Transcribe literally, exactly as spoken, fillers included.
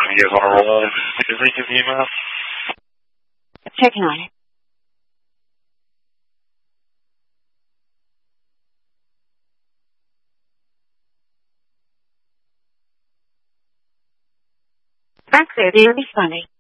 You guys want to roll in? Did you read the email? Checking on it. That's it. They're responding.